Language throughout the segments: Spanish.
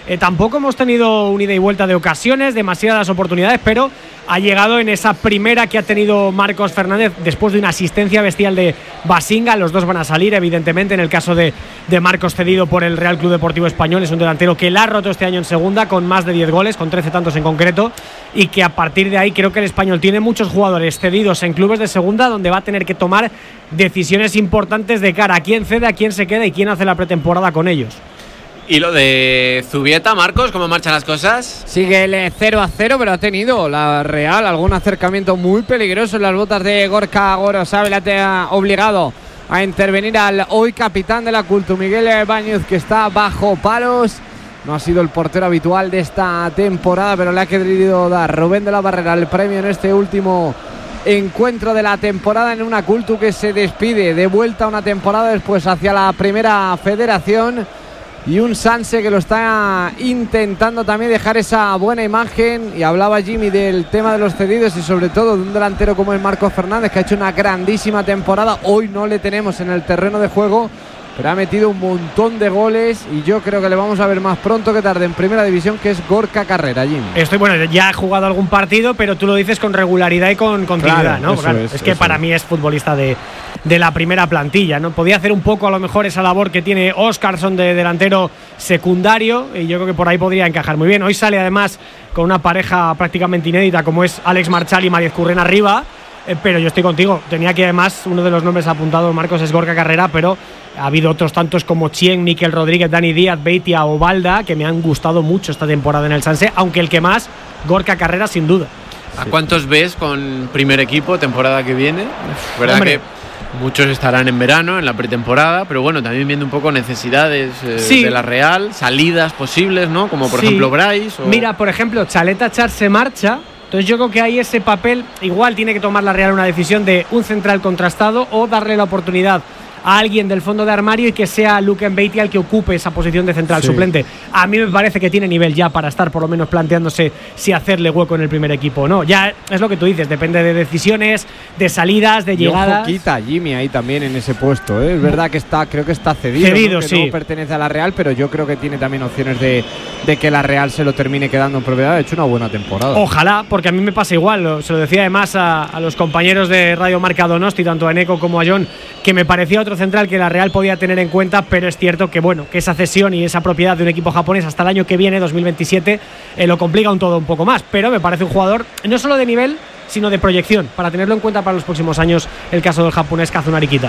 Tampoco hemos tenido un ida y vuelta de ocasiones, demasiadas oportunidades, pero ha llegado en esa primera que ha tenido Marcos Fernández después de una asistencia bestial de Basinga. Los dos van a salir, evidentemente, en el caso de Marcos, cedido por el Real Club Deportivo Español. Es un delantero que la ha roto este año en segunda con más de 10 goles, con 13 tantos en concreto, y que a partir de ahí creo que el Español tiene muchos jugadores cedidos en clubes de segunda donde va a tener que tomar decisiones importantes de cara a quién cede, a quién se queda y quién hace la pretemporada con ellos. Y lo de Zubieta, Marcos, ¿cómo marchan las cosas? Sigue el 0-0, pero ha tenido la Real algún acercamiento muy peligroso en las botas de Gorka Gorosabel. Ha obligado a intervenir al hoy capitán de la Cultu, Miguel Bañuz, que está bajo palos. No ha sido el portero habitual de esta temporada, pero le ha querido dar Rubén de la Barrera el premio en este último encuentro de la temporada, en una Cultu que se despide de vuelta una temporada después hacia la primera federación. Y un Sanse que lo está intentando también dejar esa buena imagen. Y hablaba Jimmy del tema de los cedidos y sobre todo de un delantero como el Marcos Fernández, que ha hecho una grandísima temporada. Hoy no le tenemos en el terreno de juego, pero ha metido un montón de goles y yo creo que le vamos a ver más pronto que tarde en primera división, que es Gorka Carrera, Jimmy. Bueno, ya ha jugado algún partido, pero tú lo dices con regularidad y con continuidad, claro, ¿no? Claro, es que para mí es futbolista de la primera plantilla, ¿no? Podía hacer un poco a lo mejor esa labor que tiene Óscarson de delantero secundario, y yo creo que por ahí podría encajar muy bien. Hoy sale además con una pareja prácticamente inédita como es Alex Marchal y Mariez Curren arriba. Pero yo estoy contigo, tenía que además uno de los nombres apuntados, Marcos, es Gorka Carrera, pero ha habido otros tantos como Chien, Miquel Rodríguez, Dani Díaz, Beitia o Balda, que me han gustado mucho esta temporada en el Sanse, aunque el que más, Gorka Carrera, sin duda. ¿A cuántos ves con primer equipo temporada que viene? ¿Verdad? Hombre, que muchos estarán en verano, en la pretemporada, pero bueno, también viendo un poco necesidades de la Real, salidas posibles, ¿no? Como por ejemplo Bryce. Mira, por ejemplo, Chaleta Char se marcha. Entonces yo creo que ahí ese papel igual tiene que tomar la Real una decisión de un central contrastado o darle la oportunidad a alguien del fondo de armario y que sea Luke Mbeitia el que ocupe esa posición de central suplente. A mí me parece que tiene nivel ya para estar por lo menos planteándose si hacerle hueco en el primer equipo o no. Ya es lo que tú dices, depende de decisiones, de salidas, de llegadas. Y ojo, quita Jimmy ahí también en ese puesto, ¿eh? Es verdad que creo que está cedido, ¿no? Que no pertenece a la Real, pero yo creo que tiene también opciones de que la Real se lo termine quedando en propiedad. Ha hecho una buena temporada. Ojalá, porque a mí me pasa igual. Se lo decía además a los compañeros de Radio Marca Donosti, tanto a Eneco como a John, que me parecía otro central que la Real podía tener en cuenta, pero es cierto que que esa cesión y esa propiedad de un equipo japonés hasta el año que viene, 2027, lo complica un poco más, pero me parece un jugador no solo de nivel, sino de proyección, para tenerlo en cuenta para los próximos años, el caso del japonés Kazunari Kita.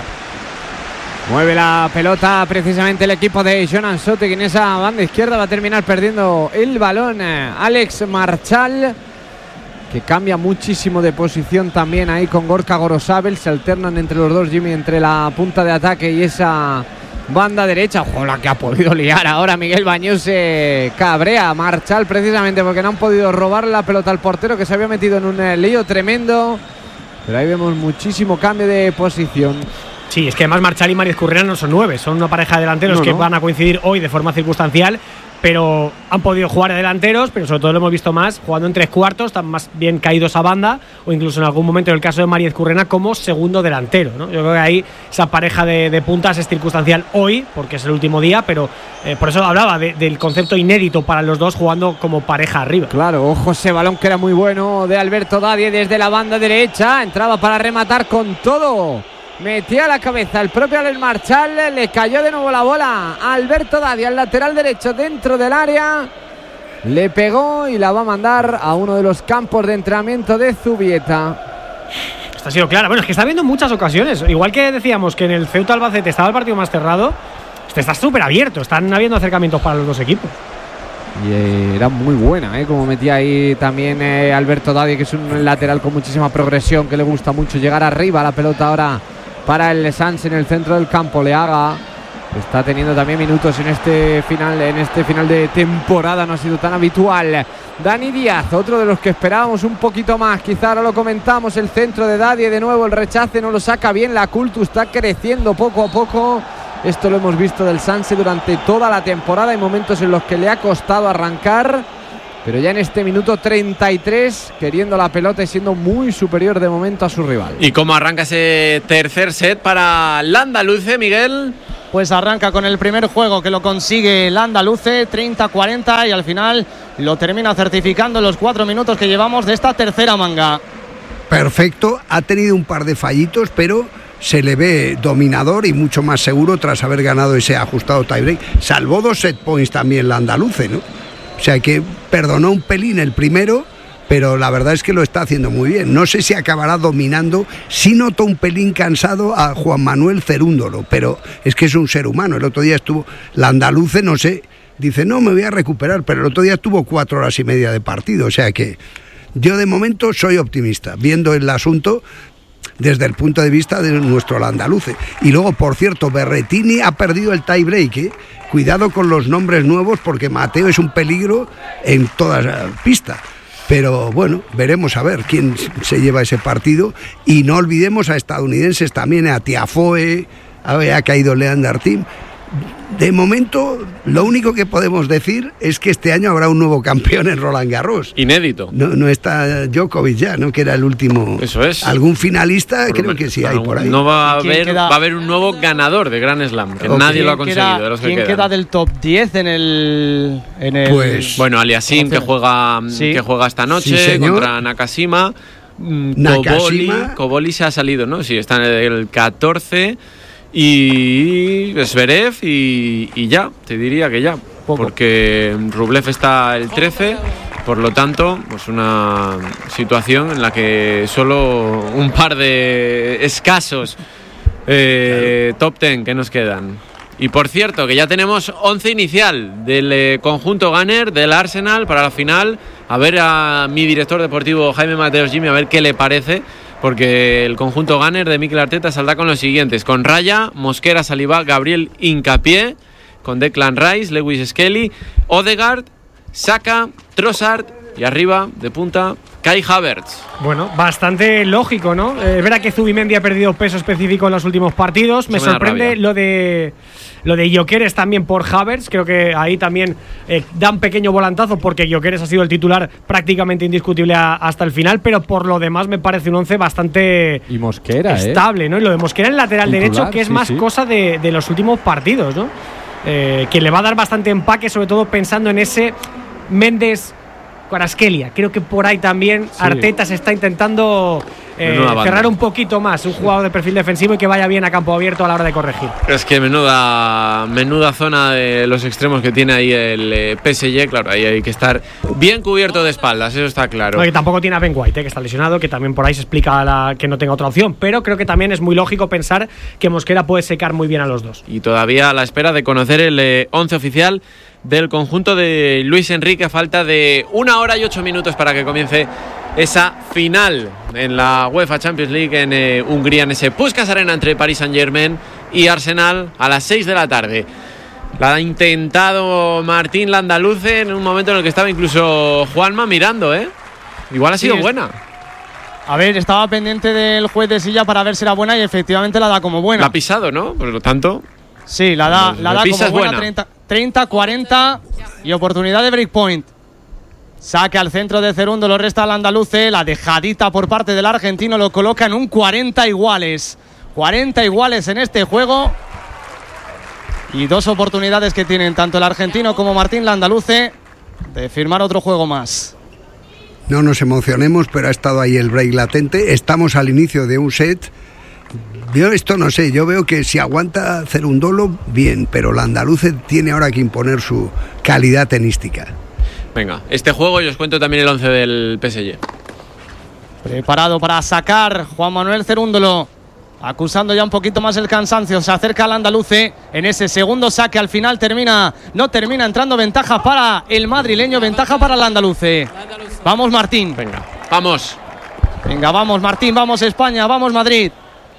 Mueve la pelota precisamente el equipo de Jonan Sote, que en esa banda izquierda va a terminar perdiendo el balón Alex Marchal, que cambia muchísimo de posición también ahí con Gorka Gorosabel. Se alternan entre los dos, Jimmy, entre la punta de ataque y esa banda derecha. Ojo, la que ha podido liar ahora Miguel Bañuz. Cabrea Marchal precisamente porque no han podido robar la pelota al portero, que se había metido en un lío tremendo. Pero ahí vemos muchísimo cambio de posición. Sí, es que además Marchal y Mariez Currena no son 9, son una pareja de delanteros que van a coincidir hoy de forma circunstancial, pero han podido jugar de delanteros, pero sobre todo lo hemos visto más jugando en tres cuartos, están más bien caídos a banda, o incluso en algún momento en el caso de Mariez Currena como segundo delantero, ¿no? Yo creo que ahí esa pareja de puntas es circunstancial hoy, porque es el último día, pero por eso hablaba del concepto inédito para los dos jugando como pareja arriba. Claro, ojo ese balón que era muy bueno de Alberto Dadie desde la banda derecha, entraba para rematar con todo. Metía la cabeza el propio Alex Marchal, le cayó de nuevo la bola a Alberto Dadie al lateral derecho dentro del área, le pegó y la va a mandar a uno de los campos de entrenamiento de Zubieta. Esta ha sido clara. Bueno, es que está habiendo muchas ocasiones, igual que decíamos que en el Ceuta Albacete estaba el partido más cerrado, este está súper abierto, están habiendo acercamientos para los dos equipos. Y era muy buena, como metía ahí también Alberto Dadie, que es un lateral con muchísima progresión, que le gusta mucho llegar arriba. La pelota ahora para el Sans en el centro del campo. Leaga está teniendo también minutos en este final de temporada, no ha sido tan habitual. Dani Díaz, otro de los que esperábamos un poquito más, quizá ahora lo comentamos. El centro de Dadie, de nuevo el rechace, no lo saca bien. La Cultu está creciendo poco a poco. Esto lo hemos visto del Sanse durante toda la temporada. Hay momentos en los que le ha costado arrancar, pero ya en este minuto 33 queriendo la pelota y siendo muy superior de momento a su rival. ¿Y cómo arranca ese tercer set para el andaluce, Miguel? Pues arranca con el primer juego que lo consigue el andaluce, 30-40, y al final lo termina certificando en los 4 minutos que llevamos de esta tercera manga. Perfecto, ha tenido un par de fallitos, pero se le ve dominador y mucho más seguro tras haber ganado ese ajustado tiebreak. Salvó 2 set points también el andaluce, ¿no? O sea que perdonó un pelín el primero, pero la verdad es que lo está haciendo muy bien. No sé si acabará dominando. Sí noto un pelín cansado a Juan Manuel Cerúndolo, pero es que es un ser humano. El otro día estuvo, la andaluce, no sé, dice, no, me voy a recuperar, pero el otro día estuvo 4 horas y media de partido. O sea que yo de momento soy optimista, viendo el asunto desde el punto de vista de nuestro andaluce. Y luego, por cierto, Berrettini ha perdido el tie-break, ¿eh? Cuidado con los nombres nuevos, porque Mateo es un peligro en toda la pista. Pero bueno, veremos a ver quién se lleva ese partido. Y no olvidemos a estadounidenses también, a Tiafoe, ha caído Leander Tim. De momento, lo único que podemos decir es que este año habrá un nuevo campeón en Roland Garros. Inédito. No está Djokovic ya, ¿no? Que era el último. Eso es. Algún finalista, creo que sí hay por ahí. No va a haber un nuevo ganador de Grand Slam, que nadie lo ha conseguido. De los que ¿Quién queda del top 10 en el pues, bueno, Aliassime, que juega esta noche contra Nakashima. Koboli se ha salido, ¿no? Sí, está en el 14. Y Zverev y ya, te diría que ya. Porque Rublev está el 13, por lo tanto, pues una situación en la que solo un par de escasos top 10 que nos quedan. Y por cierto, que ya tenemos 11 inicial del conjunto Gunner, del Arsenal, para la final. A ver a mi director deportivo Jaime Mateos Jimmy, a ver qué le parece. Porque el conjunto Gunner de Mikel Arteta saldrá con los siguientes: con Raya, Mosquera, Saliba, Gabriel Hincapié, con Declan Rice, Lewis Skelly, Odegaard, Saka, Trossard y arriba, de punta, Kai Havertz. Bueno, bastante lógico, ¿no? Es verdad que Zubimendi ha perdido peso específico en los últimos partidos. Me sorprende lo de Gyökeres también por Havertz. Creo que ahí también da un pequeño volantazo, porque Gyökeres ha sido el titular prácticamente indiscutible hasta el final, pero por lo demás me parece un 11 bastante y Mosquera, estable, ¿no? Y lo de Mosquera en lateral titular, derecho, que es más cosa de los últimos partidos, ¿no? Que le va a dar bastante empaque, sobre todo pensando en ese Méndez Kvaratskhelia. Creo que por ahí también Arteta se está intentando cerrar un poquito más, un jugador de perfil defensivo y que vaya bien a campo abierto a la hora de corregir. Es que menuda zona de los extremos que tiene ahí el PSG. Claro, ahí hay que estar bien cubierto de espaldas, eso está claro. No, y tampoco tiene a Ben White, que está lesionado, que también por ahí se explica que no tenga otra opción, pero creo que también es muy lógico pensar que Mosquera puede secar muy bien a los dos. Y todavía a la espera de conocer el 11 oficial del conjunto de Luis Enrique, a falta de 1 hora y 8 minutos para que comience esa final en la UEFA Champions League en Hungría, en ese Puskás Arena entre Paris Saint-Germain y Arsenal a las 6 de la tarde. La ha intentado Martín Landaluce en un momento en el que estaba incluso Juanma mirando, Igual ha sido buena. A ver, estaba pendiente del juez de silla para ver si era buena y efectivamente la da como buena. La ha pisado, ¿no? Por lo tanto... Sí, la da como buena. 30-40 y oportunidad de breakpoint. Saque al centro de Cerundo, lo resta al andaluce. La dejadita por parte del argentino lo coloca en un 40 iguales. 40 iguales en este juego. Y 2 oportunidades que tienen tanto el argentino como Martín Landaluce de firmar otro juego más. No nos emocionemos, pero ha estado ahí el break latente. Estamos al inicio de un set. Yo esto no sé, yo veo que si aguanta Cerúndolo, bien, pero el andaluce tiene ahora que imponer su calidad tenística. Venga, este juego yo os cuento también el 11 del PSG. Preparado para sacar Juan Manuel Cerúndolo, acusando ya un poquito más el cansancio. Se acerca al andaluce en ese segundo saque. Al final no termina entrando ventaja para el madrileño, ventaja para el andaluce. Vamos, Martín. Venga, vamos. Venga, vamos, Martín, vamos España, vamos Madrid.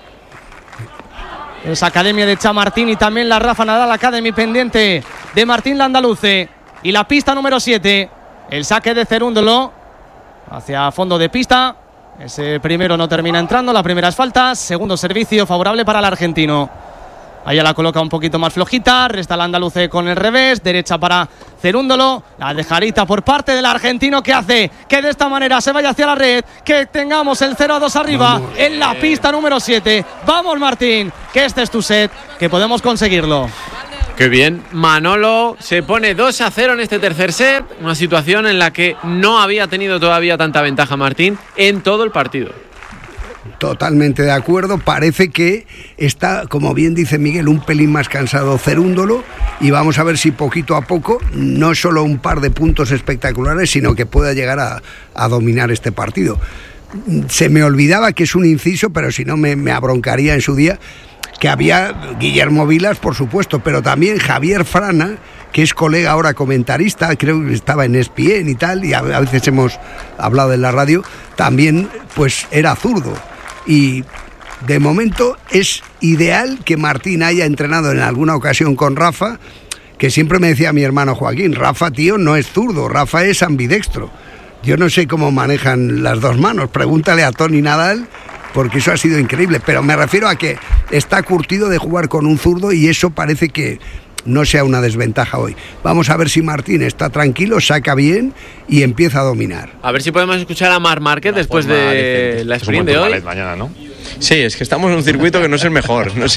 Es Academia de Chamartín y también la Rafa Nadal Academy pendiente de Martín Landaluce. Y la pista número 7, el saque de Cerúndolo hacia fondo de pista. Ese primero no termina entrando, la primera es falta. Segundo servicio favorable para el argentino. Ahí ya la coloca un poquito más flojita. Resta el andaluce con el revés. Derecha para Cerúndolo. La de Jarita por parte del argentino, que hace que de esta manera se vaya hacia la red. Que tengamos el 0-2 arriba. Vamos. En la pista número 7. Vamos, Martín, que este es tu set, que podemos conseguirlo. Qué bien. Manolo se pone 2-0 en este tercer set. Una situación en la que no había tenido todavía tanta ventaja Martín en todo el partido. Totalmente de acuerdo. Parece que está, como bien dice Miguel, un pelín más cansado Cerúndolo, y vamos a ver si poquito a poco, no solo un par de puntos espectaculares, sino que pueda llegar a dominar este partido. Se me olvidaba, que es un inciso, pero si no me abroncaría en su día, que había Guillermo Vilas, por supuesto, pero también Javier Frana, que es colega ahora comentarista, creo que estaba en ESPN y tal, y a veces hemos hablado en la radio, también pues era zurdo. Y de momento es ideal que Martín haya entrenado en alguna ocasión con Rafa, que siempre me decía mi hermano Joaquín, Rafa, tío, no es zurdo, Rafa es ambidextro. Yo no sé cómo manejan las dos manos, pregúntale a Tony Nadal, porque eso ha sido increíble, pero me refiero a que está curtido de jugar con un zurdo, y eso parece que no sea una desventaja hoy. Vamos a ver si Martín está tranquilo, saca bien y empieza a dominar. A ver si podemos escuchar a Marc Márquez después de la sprint de hoy. Mañana, ¿no? Sí, es que estamos en un circuito que no es el mejor, no es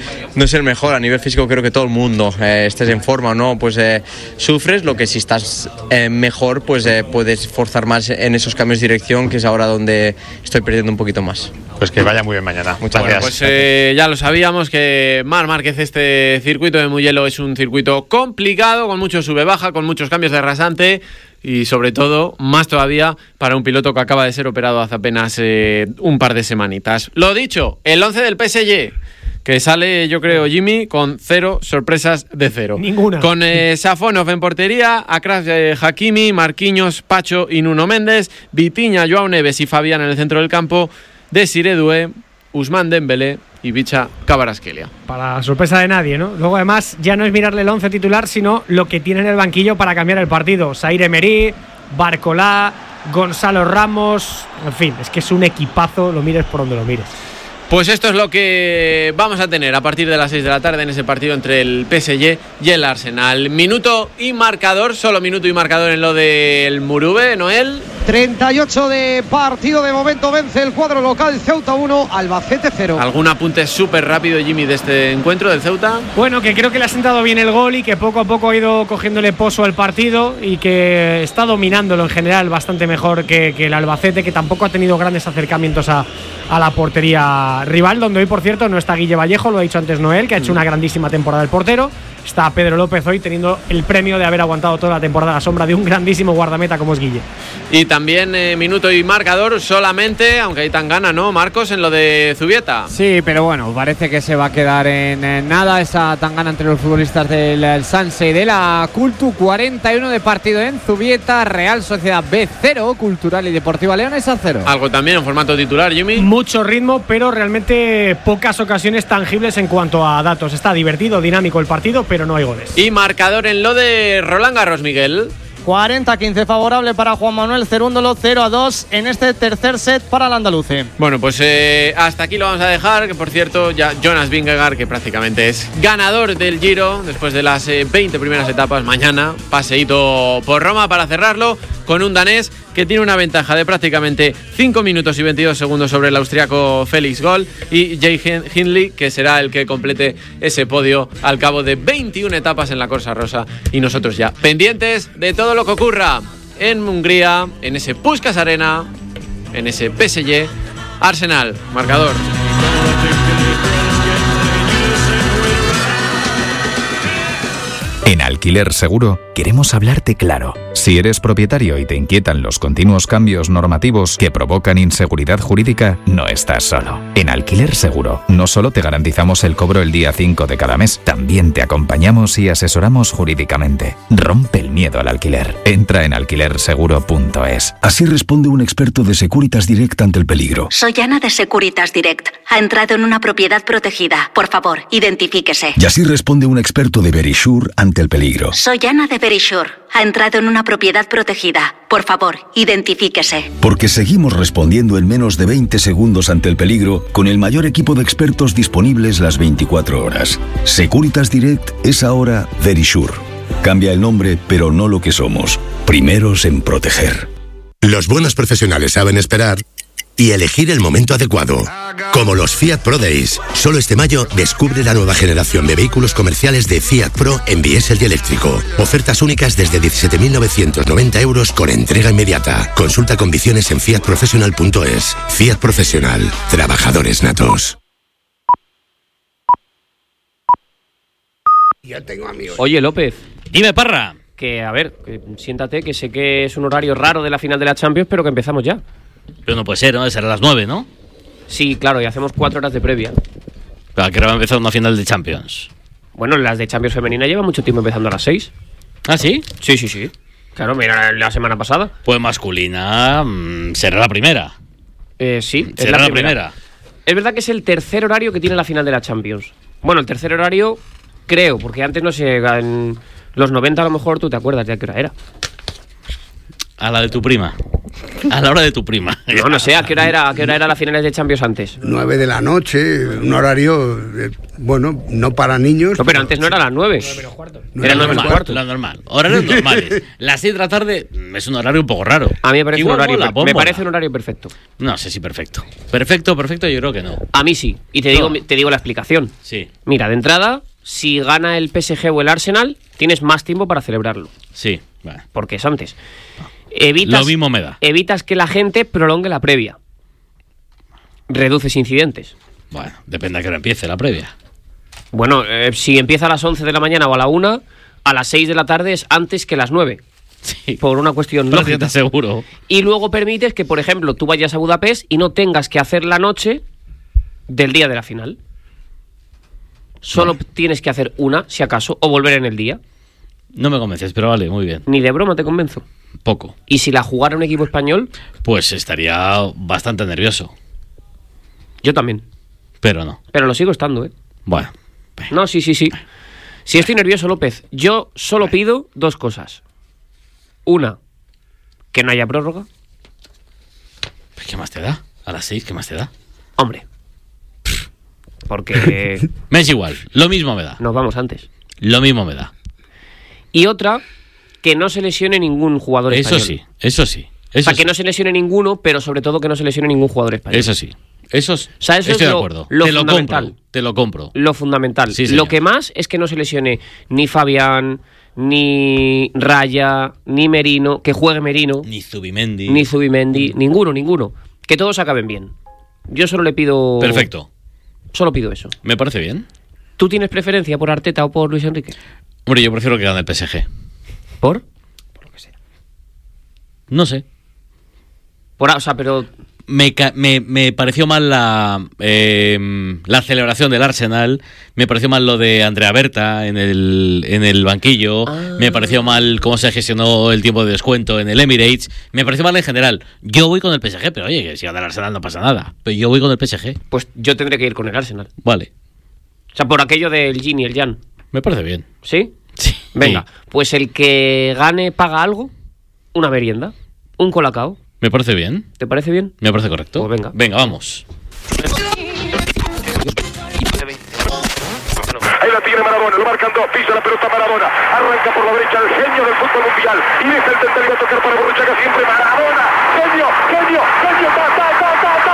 el mejor a nivel físico. Creo que todo el mundo, estés en forma o no, pues sufres. Lo que si estás mejor, pues puedes forzar más en esos cambios de dirección, que es ahora donde estoy perdiendo un poquito más. Pues que vaya muy bien mañana. Muchas gracias. Pues ya lo sabíamos, que Marc Márquez, este circuito de Mugello es un circuito complicado, con mucho sube-baja, con muchos cambios de rasante, y sobre todo, más todavía, para un piloto que acaba de ser operado hace apenas un par de semanitas. Lo dicho, el 11 del PSG, que sale, yo creo, Jimmy, con 0 sorpresas de 0. Ninguna. Con Safonov en portería, Achraf Hakimi, Marquinhos, Pacho y Nuno Méndez, Vitinha, Joao Neves y Fabián en el centro del campo, Desiré Doué, Ousmane Dembélé y Bicha Kvaratskhelia. Para sorpresa de nadie, ¿no? Luego, además, ya no es mirarle el 11 titular, sino lo que tiene en el banquillo para cambiar el partido. Zaire Emery, Barcolá, Gonzalo Ramos, en fin, es que es un equipazo, lo mires por donde lo mires. Pues esto es lo que vamos a tener a partir de las 6 de la tarde en ese partido entre el PSG y el Arsenal. Minuto y marcador, solo minuto y marcador en lo del Murube, Noel. 38 de partido de momento, vence el cuadro local, Ceuta 1, Albacete 0. ¿Algún apunte súper rápido, Jimmy, de este encuentro del Ceuta? Bueno, que creo que le ha sentado bien el gol y que poco a poco ha ido cogiéndole pozo al partido y que está dominándolo en general bastante mejor que el Albacete, que tampoco ha tenido grandes acercamientos a la portería rival, donde hoy, por cierto, no está Guille Vallejo, lo ha dicho antes Noel, que ha hecho una grandísima temporada el portero. Está Pedro López hoy teniendo el premio de haber aguantado toda la temporada a la sombra de un grandísimo guardameta como es Guille. Y también minuto y marcador solamente, aunque hay tan gana, ¿no, Marcos, en lo de Zubieta? Sí, pero bueno, parece que se va a quedar en nada esa tangana entre los futbolistas del Sanse y de la Cultu. 41 de partido en Zubieta, Real Sociedad B 0, Cultural y Deportiva Leones a 0. Algo también en formato titular, Jimmy. Mucho ritmo, pero realmente pocas ocasiones tangibles en cuanto a datos. Está divertido, dinámico el partido, pero no hay goles. Y marcador en lo de Roland Garros, Miguel. 40-15 favorable para Juan Manuel Cerúndolo, 0-2 en este tercer set para el andaluce. Bueno, pues hasta aquí lo vamos a dejar, que por cierto ya Jonas Vingegaard, que prácticamente es ganador del Giro después de las 20 primeras etapas, mañana paseíto por Roma para cerrarlo con un danés que tiene una ventaja de prácticamente 5 minutos y 22 segundos sobre el austriaco Felix Gall, y Jay Hindley, que será el que complete ese podio al cabo de 21 etapas en la Corsa Rosa. Y nosotros ya pendientes de todo lo que ocurra en Hungría, en ese Puskás Arena, en ese PSG Arsenal. Marcador. En Alquiler Seguro queremos hablarte claro. Si eres propietario y te inquietan los continuos cambios normativos que provocan inseguridad jurídica, no estás solo. En Alquiler Seguro no solo te garantizamos el cobro el día 5 de cada mes, también te acompañamos y asesoramos jurídicamente. Rompe el miedo al alquiler. Entra en alquilerseguro.es. Así responde un experto de Securitas Direct ante el peligro. Soy Ana de Securitas Direct. Ha entrado en una propiedad protegida. Por favor, identifíquese. Y así responde un experto de Verisure ante el peligro. peligro. Soy Ana de Verisure. Ha entrado en una propiedad protegida. Por favor, identifíquese. Porque seguimos respondiendo en menos de 20 segundos ante el peligro con el mayor equipo de expertos disponibles las 24 horas. Securitas Direct es ahora Verisure. Cambia el nombre, pero no lo que somos. Primeros en proteger. Los buenos profesionales saben esperar y elegir el momento adecuado. Como los Fiat Pro Days. Solo este mayo descubre la nueva generación de vehículos comerciales de Fiat Pro en diésel y eléctrico. Ofertas únicas desde 17.990 euros con entrega inmediata. Consulta condiciones en fiatprofessional.es. Fiat Profesional. Trabajadores natos. Ya tengo amigos. Oye, López. Dime, Parra. Que, a ver, siéntate, que sé que es un horario raro de la final de la Champions, pero que empezamos ya. Pero no puede ser, ¿no? Será a las 9, ¿no? Sí, claro, y hacemos 4 horas de previa. ¿Pero a qué hora va a empezar una final de Champions? Bueno, las de Champions femenina llevan mucho tiempo empezando a las 6. ¿Ah, sí? Sí. Claro, mira, la semana pasada. Pues masculina será la primera. Sí, será la primera. Es verdad que es el tercer horario que tiene la final de la Champions. Bueno, el tercer horario, creo, porque antes no sé, en los 90 a lo mejor tú te acuerdas de a qué hora era. A la de tu prima. A la hora de tu prima. No sé, ¿a qué hora era las finales de Champions antes? 9 de la noche, un horario, bueno, no para niños. No, pero antes no era las 9. 9 menos cuarto. Era normal, lo normal. Horarios normales. Las 6 de la tarde es un horario un poco raro. A mí me parece me parece un horario perfecto. No sé si perfecto. Perfecto, yo creo que no. A mí sí. Y te digo la explicación. Sí. Mira, de entrada, si gana el PSG o el Arsenal, tienes más tiempo para celebrarlo. Sí, vale. Porque es antes. Lo mismo me da. Evitas que la gente prolongue la previa. Reduces incidentes. Bueno, depende a qué hora empiece la previa. Bueno, si empieza a las 11 de la mañana o a la 1, a las 6 de la tarde es antes que las 9. Sí. Por una cuestión lógica. Seguro. Y luego permites que, por ejemplo, tú vayas a Budapest y no tengas que hacer la noche del día de la final. Solo tienes que hacer una, si acaso, o volver en el día. No me convences, pero vale, muy bien. Ni de broma te convenzo. Poco. ¿Y si la jugara un equipo español? Pues estaría bastante nervioso. Yo también. Pero no. Pero lo sigo estando, ¿eh? Bueno. No, sí. Si estoy nervioso, López, yo solo pido 2 cosas. Una, que no haya prórroga. ¿Qué más te da? A las 6, ¿qué más te da? Hombre. Porque... me es igual, lo mismo me da. Nos vamos antes. Lo mismo me da. Y otra, que no se lesione ningún jugador español. Eso sí. O sea, que no se lesione ninguno, pero sobre todo que no se lesione ningún jugador español. Eso sí. Eso o sea, eso estoy es de acuerdo. Te lo compro. Lo fundamental. Sí, lo que más es que no se lesione ni Fabián, ni Raya, ni Merino, que juegue Merino. Ni Zubimendi, ninguno. Que todos acaben bien. Yo solo le pido... Perfecto. Solo pido eso. Me parece bien. ¿Tú tienes preferencia por Arteta o por Luis Enrique? Hombre, yo prefiero que gane el PSG. ¿Por? Por lo que sea. No sé. O sea, pero... Me pareció mal la celebración del Arsenal. Me pareció mal lo de Andrea Berta en el banquillo. Me pareció mal cómo se gestionó el tiempo de descuento en el Emirates. Me pareció mal en general. Yo voy con el PSG, pero oye, que si gana el Arsenal no pasa nada. Pero yo voy con el PSG. Pues yo tendré que ir con el Arsenal. Vale. O sea, por aquello del Yin y el Yang. Me parece bien. ¿Sí? Sí. Venga, pues el que gane paga algo. Una merienda. Un colacao. Me parece bien. ¿Te parece bien? Me parece correcto. Pues venga. Venga, vamos. Ahí la tiene Maradona, lo marcan 2, pisa la pelota Maradona, arranca por la derecha el genio del fútbol mundial y deja el tentativo a tocar para Borruchaga, siempre Maradona, genio, ta.